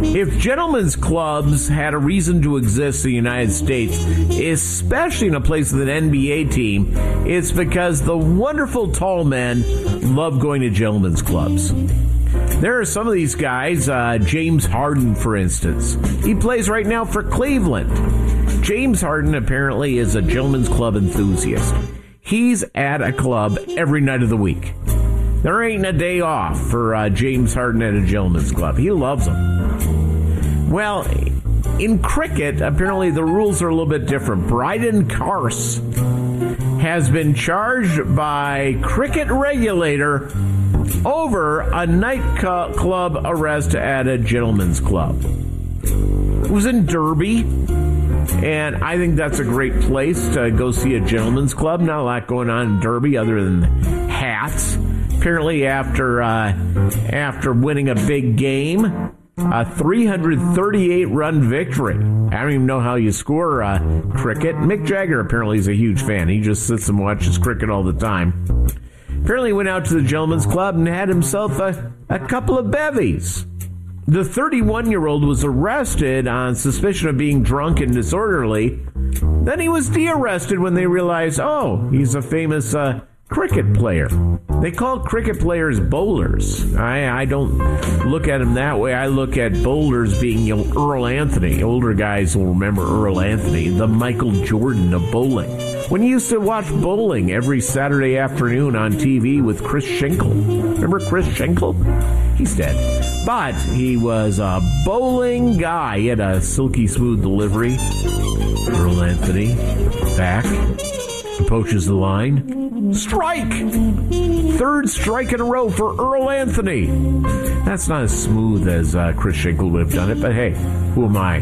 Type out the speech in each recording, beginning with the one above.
If gentlemen's clubs had a reason to exist in the United States, especially in a place with an NBA team, it's because the wonderful tall men love going to gentlemen's clubs. There are some of these guys, James Harden, for instance. He plays right now for Cleveland. James Harden apparently is a gentlemen's club enthusiast. He's at a club every night of the week. There ain't a day off for James Harden at a gentlemen's club. He loves them. Well, in cricket, apparently the rules are a little bit different. Bryden Carse has been charged by cricket regulator over a nightclub arrest at a gentleman's club. It was in Derby, and I think that's a great place to go see a gentleman's club. Not a lot going on in Derby other than hats. Apparently, after winning a big game, a 338-run victory. I don't even know how you score cricket. Mick Jagger apparently is a huge fan. He just sits and watches cricket all the time. Apparently went out to the gentleman's club and had himself a couple of bevies. The 31-year-old was arrested on suspicion of being drunk and disorderly. Then he was de-arrested when they realized, oh, he's a famous cricket player. They call cricket players bowlers. I don't look at them that way. I look at bowlers being Earl Anthony. Older guys will remember Earl Anthony, the Michael Jordan of bowling. When you used to watch bowling every Saturday afternoon on TV with Chris Schenkel. Remember Chris Schenkel? He's dead. But he was a bowling guy. He had a silky smooth delivery. Earl Anthony back. Approaches the line. Strike! Third strike in a row for Earl Anthony. That's not as smooth as Chris Schenkel would have done it, but hey, who am I?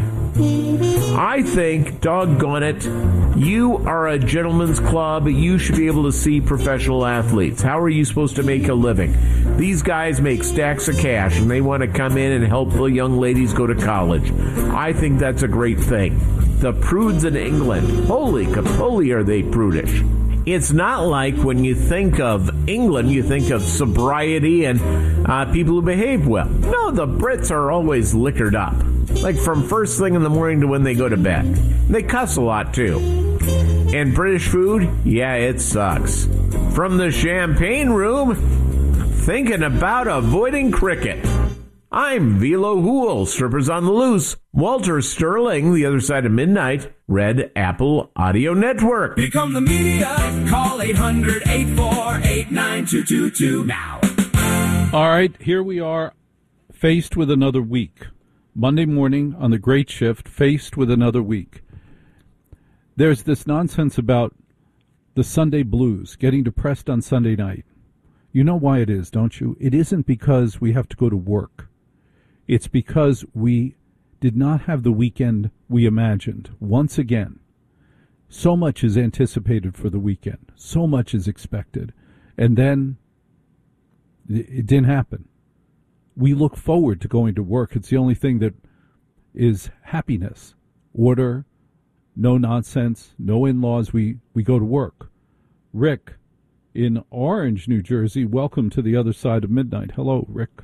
I think, doggone it, you are a gentleman's club. You should be able to see professional athletes. How are you supposed to make a living? These guys make stacks of cash, and they want to come in and help the young ladies go to college. I think that's a great thing. The prudes in England, holy capoli, are they prudish. It's not like when you think of England, you think of sobriety and people who behave well. No, the Brits are always liquored up. Like from first thing in the morning to when they go to bed. They cuss a lot, too. And British food? Yeah, it sucks. From the champagne room, thinking about avoiding cricket. I'm Velo Hool, strippers on the loose. Walter Sterling, the other side of midnight, Red Apple Audio Network. Become the media. Call 800-848-9222 now. All right, here we are, faced with another week. Monday morning on the Great Shift, faced with another week. There's this nonsense about the Sunday blues, getting depressed on Sunday night. You know why it is, don't you? It isn't because we have to go to work. It's because we did not have the weekend we imagined. Once again, so much is anticipated for the weekend. So much is expected. And then it didn't happen. We look forward to going to work. It's the only thing that is happiness. Order, no nonsense, no in-laws. We go to work. Rick in Orange, New Jersey, welcome to the other side of midnight. Hello, Rick.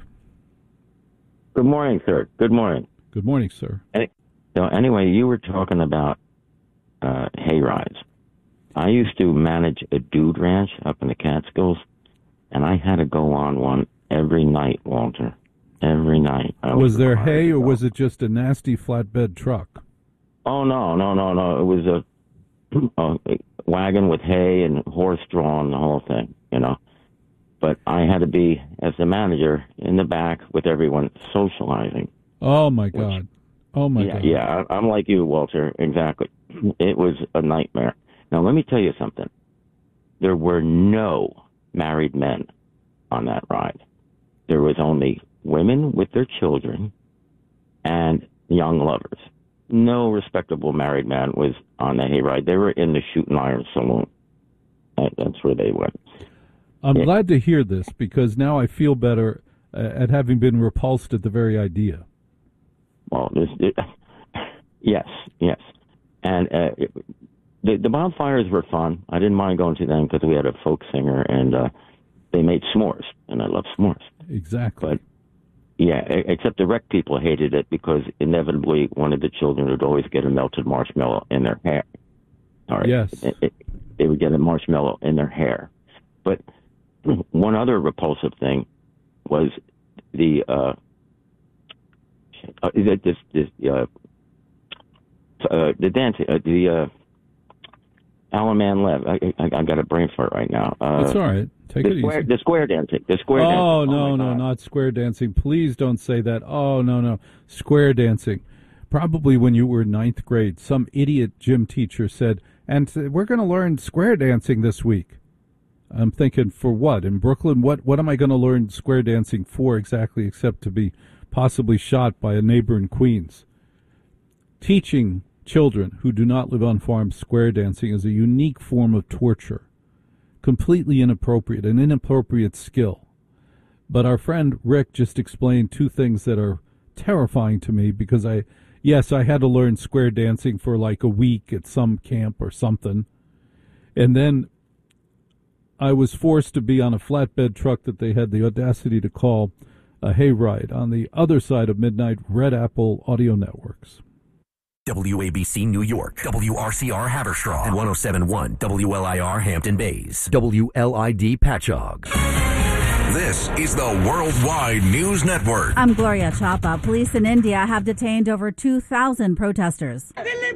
Good morning, sir. Good morning. Good morning, sir. Anyway, you were talking about hay rides. I used to manage a dude ranch up in the Catskills, and I had to go on one every night, Walter. Every night. Was there hay, or was it just a nasty flatbed truck? Oh, no. It was a wagon with hay and horse-drawn, the whole thing, you know. But I had to be, as the manager, in the back with everyone socializing. Oh, my God. God. Yeah, I'm like you, Walter. Exactly. It was a nightmare. Now, let me tell you something. There were no married men on that ride. There was only women with their children and young lovers. No respectable married man was on the hayride. They were in the Shooting Iron Saloon. That's where they went. I'm glad to hear this, because now I feel better at having been repulsed at the very idea. Well, yes. And the bonfires were fun. I didn't mind going to them because we had a folk singer, and they made s'mores, and I love s'mores. Exactly. But, Yeah, except the rec people hated it because inevitably one of the children would always get a melted marshmallow in their hair. All right. Yes. They would get a marshmallow in their hair. But one other repulsive thing was the dancing, Alan Man Lev. I got a brain fart right now. It's all right. Take it easy. The square dancing. Oh, no, not square dancing. Please don't say that. Oh, no. Square dancing. Probably when you were in ninth grade, some idiot gym teacher said, and we're going to learn square dancing this week. I'm thinking, for what? In Brooklyn, what am I going to learn square dancing for exactly, except to be possibly shot by a neighbor in Queens? Teaching children who do not live on farms square dancing is a unique form of torture. Completely inappropriate, an inappropriate skill. But our friend Rick just explained two things that are terrifying to me because I had to learn square dancing for like a week at some camp or something. And then I was forced to be on a flatbed truck that they had the audacity to call a hayride on the other side of midnight, Red Apple Audio Networks. WABC New York, WRCR Haverstraw, and 107.1 WLIR Hampton Bays, WLID Patchogue. This is the Worldwide News Network. I'm Gloria Chapa. Police in India have detained over 2,000 protesters.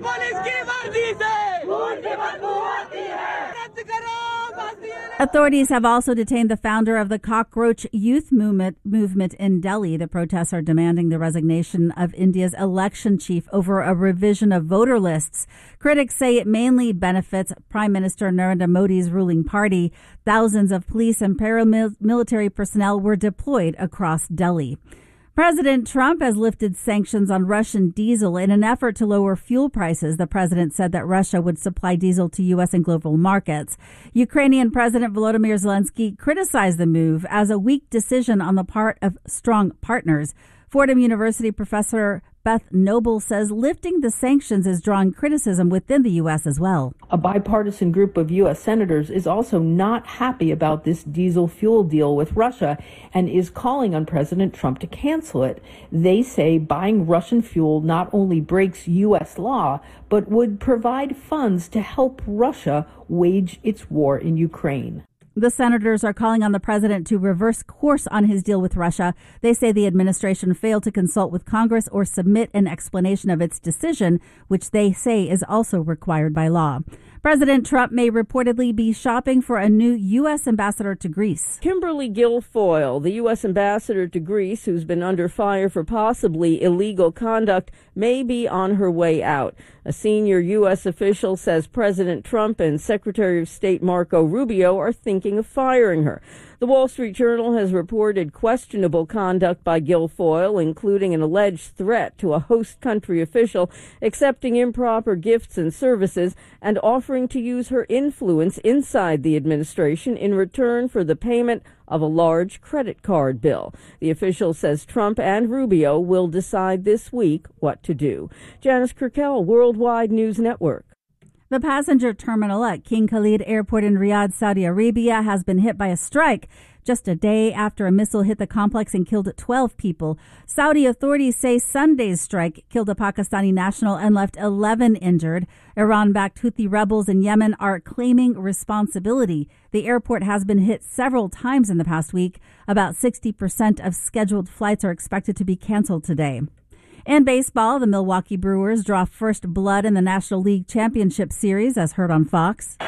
Authorities have also detained the founder of the Cockroach Youth movement in Delhi. The protests are demanding the resignation of India's election chief over a revision of voter lists. Critics say it mainly benefits Prime Minister Narendra Modi's ruling party. Thousands of police and paramilitary personnel were deployed across Delhi. President Trump has lifted sanctions on Russian diesel in an effort to lower fuel prices. The president said that Russia would supply diesel to U.S. and global markets. Ukrainian President Volodymyr Zelensky criticized the move as a weak decision on the part of strong partners. Fordham University professor Beth Noble says lifting the sanctions is drawing criticism within the U.S. as well. A bipartisan group of U.S. senators is also not happy about this diesel fuel deal with Russia and is calling on President Trump to cancel it. They say buying Russian fuel not only breaks U.S. law, but would provide funds to help Russia wage its war in Ukraine. The senators are calling on the president to reverse course on his deal with Russia. They say the administration failed to consult with Congress or submit an explanation of its decision, which they say is also required by law. President Trump may reportedly be shopping for a new U.S. ambassador to Greece. Kimberly Guilfoyle, the U.S. ambassador to Greece, who's been under fire for possibly illegal conduct, may be on her way out. A senior U.S. official says President Trump and Secretary of State Marco Rubio are thinking of firing her. The Wall Street Journal has reported questionable conduct by Guilfoyle, including an alleged threat to a host country official, accepting improper gifts and services, and offering to use her influence inside the administration in return for the payment of a large credit card bill. The official says Trump and Rubio will decide this week what to do. Janice Kirkell, Worldwide News Network. The passenger terminal at King Khalid Airport in Riyadh, Saudi Arabia, has been hit by a strike just a day after a missile hit the complex and killed 12 people. Saudi authorities say Sunday's strike killed a Pakistani national and left 11 injured. Iran-backed Houthi rebels in Yemen are claiming responsibility. The airport has been hit several times in the past week. About 60% of scheduled flights are expected to be canceled today. In baseball, the Milwaukee Brewers draw first blood in the National League Championship Series, as heard on Fox.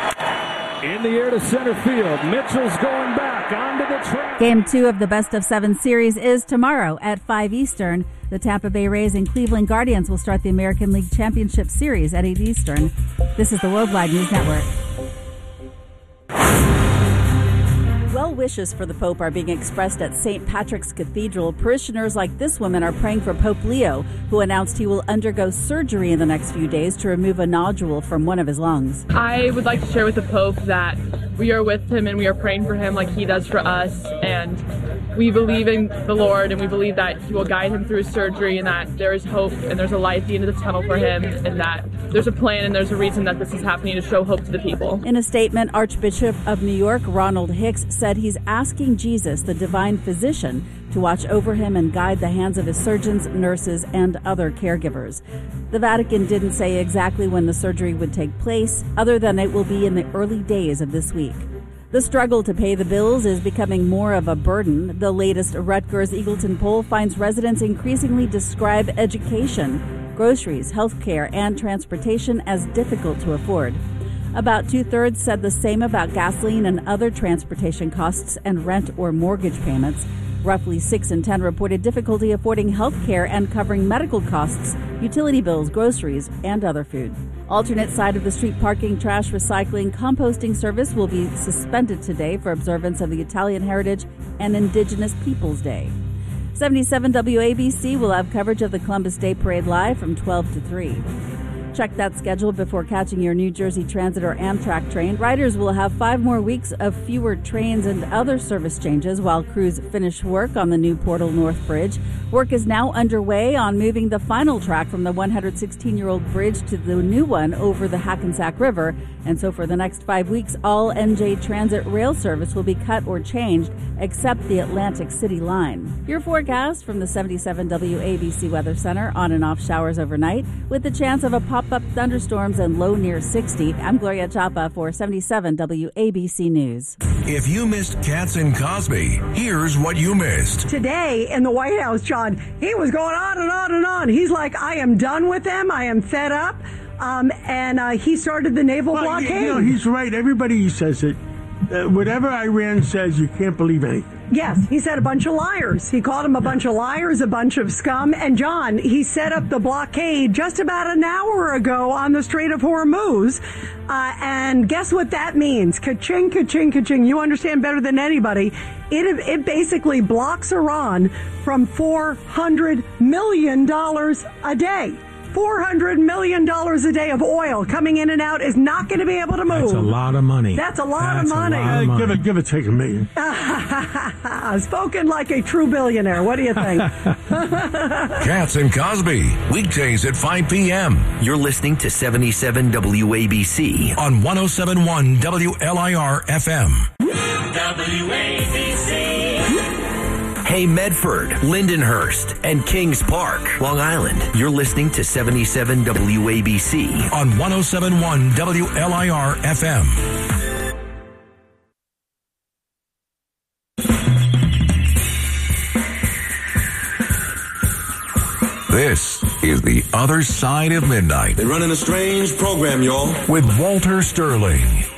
In the air to center field. Mitchell's going back onto the track. Game 2 of the best-of-7 series is tomorrow at 5 Eastern. The Tampa Bay Rays and Cleveland Guardians will start the American League Championship Series at 8 Eastern. This is the Worldwide News Network. Well wishes for the Pope are being expressed at St. Patrick's Cathedral. Parishioners like this woman are praying for Pope Leo, who announced he will undergo surgery in the next few days to remove a nodule from one of his lungs. I would like to share with the Pope that we are with him and we are praying for him like he does for us, and we believe in the Lord and we believe that he will guide him through his surgery and that there is hope and there's a light at the end of the tunnel for him and that there's a plan and there's a reason that this is happening to show hope to the people. In a statement, Archbishop of New York Ronald Hicks said he's asking Jesus, the divine physician, to watch over him and guide the hands of his surgeons, nurses, and other caregivers. The Vatican didn't say exactly when the surgery would take place, other than it will be in the early days of this week. The struggle to pay the bills is becoming more of a burden. The latest Rutgers Eagleton poll finds residents increasingly describe education, groceries, healthcare, and transportation as difficult to afford. About 2/3 said the same about gasoline and other transportation costs and rent or mortgage payments. Roughly 6 in 10 reported difficulty affording health care and covering medical costs, utility bills, groceries, and other food. Alternate side of the street parking, trash recycling, composting service will be suspended today for observance of the Italian Heritage and Indigenous Peoples Day. 77 WABC will have coverage of the Columbus Day Parade live from 12 to 3. Check that schedule before catching your New Jersey Transit or Amtrak train. Riders will have 5 more weeks of fewer trains and other service changes while crews finish work on the new Portal North Bridge. Work is now underway on moving the final track from the 116-year-old bridge to the new one over the Hackensack River. And so for the next 5 weeks, all NJ Transit rail service will be cut or changed except the Atlantic City line. Your forecast from the 77 WABC Weather Center: on and off showers overnight with the chance of a pop-up thunderstorms and low near 60. I'm Gloria Chapa for 77 WABC News. If you missed Katz and Cosby, here's what you missed. Today in the White House, John, he was going on and on and on. He's like, I am done with them. I am fed up. And he started the naval blockade. You know, he's right. Everybody says it. Whatever Iran says, you can't believe anything. Yes, he said a bunch of liars. He called them a bunch of liars, a bunch of scum. And, John, he set up the blockade just about an hour ago on the Strait of Hormuz. And guess what that means? Ka-ching, ka-ching, ka-ching. You understand better than anybody. It basically blocks Iran from $400 million a day. $400 million a day of oil coming in and out is not going to be able to move. That's a lot of money. That's a lot of money. Give it, take $1 million. Spoken like a true billionaire. What do you think? Katz and Cosby, weekdays at 5 p.m. You're listening to 77 WABC on 107.1 WLIR FM. WABC. Hey, Medford, Lindenhurst, and Kings Park, Long Island. You're listening to 77 WABC on 107.1 WLIR FM. This is The Other Side of Midnight. They're running a strange program, y'all. With Walter Sterling.